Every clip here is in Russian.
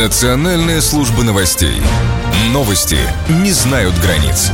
Национальная служба новостей. Новости не знают границ.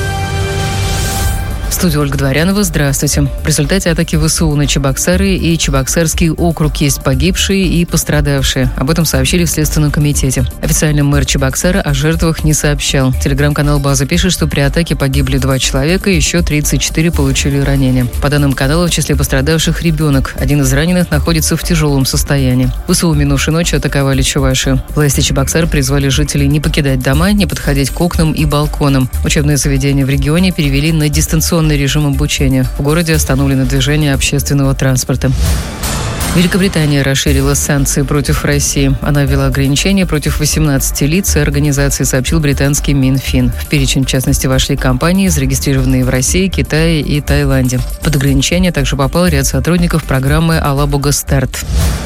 В студии Ольга Дворянова. Здравствуйте. В результате атаки ВСУ на Чебоксары и Чебоксарский округ есть погибшие и пострадавшие. Об этом сообщили в Следственном комитете. Официально мэр Чебоксара о жертвах не сообщал. Телеграм-канал «База» пишет, что при атаке погибли 2 человека, еще 34 получили ранения. По данным канала, в числе пострадавших ребенок. Один из раненых находится в тяжелом состоянии. ВСУ минувшей ночью атаковали Чувашию. Власти Чебоксар призвали жителей не покидать дома, не подходить к окнам и балконам. Учебные заведения в регионе перевели на дистанционный режим обучения. В городе остановлено движение общественного транспорта. Великобритания расширила санкции против России. Она ввела ограничения против 18 лиц и организаций, сообщил британский Минфин. В перечень, в частности, вошли компании, зарегистрированные в России, Китае и Таиланде. Под ограничения также попал ряд сотрудников программы «Алабуга Старт».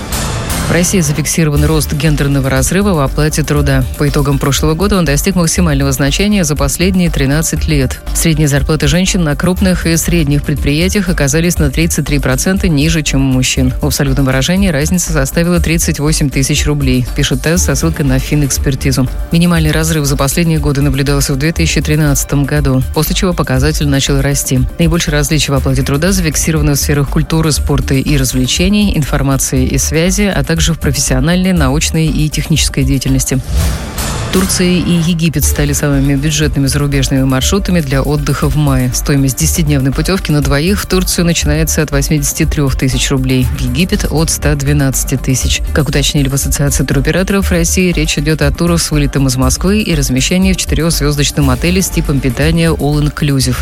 В России зафиксирован рост гендерного разрыва в оплате труда. По итогам прошлого года он достиг максимального значения за последние 13 лет. Средние зарплаты женщин на крупных и средних предприятиях оказались на 33% ниже, чем у мужчин. В абсолютном выражении разница составила 38 тысяч рублей, пишет ТАСС со ссылкой на финэкспертизу. Минимальный разрыв за последние годы наблюдался в 2013 году, после чего показатель начал расти. Наибольшие различия в оплате труда зафиксированы в сферах культуры, спорта и развлечений, информации и связи, а также в профессиональной, научной и технической деятельности. Турция и Египет стали самыми бюджетными зарубежными маршрутами для отдыха в мае. Стоимость 10-дневной путевки на двоих в Турцию начинается от 83 тысяч рублей, в Египет от 112 тысяч. Как уточнили в Ассоциации туроператоров России, речь идет о турах с вылетом из Москвы и размещении в 4-звездочном отеле с типом питания All Inclusive.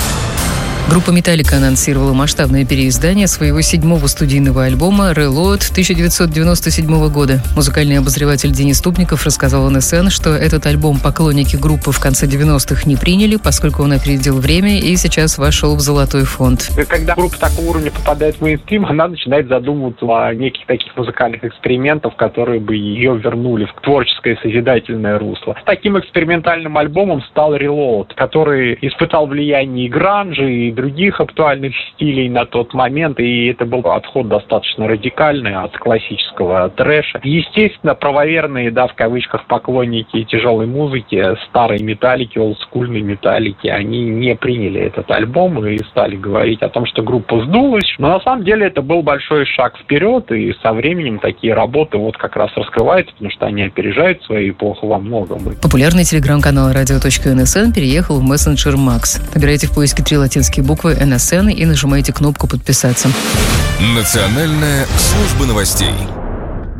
Группа «Металлика» анонсировала масштабное переиздание своего 7-го студийного альбома «Reload» 1997 года. Музыкальный обозреватель Денис Тупников рассказал НСН, что этот альбом поклонники группы в конце 90-х не приняли, поскольку он опередил время и сейчас вошел в золотой фонд. Когда группа такого уровня попадает в мейнстрим, она начинает задумываться о неких таких музыкальных экспериментах, которые бы ее вернули в творческое созидательное русло. Таким экспериментальным альбомом стал «Reload», который испытал влияние и гранжа, и других актуальных стилей на тот момент, и это был отход достаточно радикальный от классического трэша. Естественно, правоверные, в кавычках, поклонники тяжелой музыки, старой металлики, олдскульной металлики, они не приняли этот альбом и стали говорить о том, что группа сдулась. Но на самом деле это был большой шаг вперед, и со временем такие работы как раз раскрываются, потому что они опережают свою эпоху во многом. Популярный телеграм-канал radio.nsn переехал в мессенджер Макс. Набирайте в поиске 3 латинские буквы НСН и нажимаете кнопку «Подписаться». Национальная служба новостей.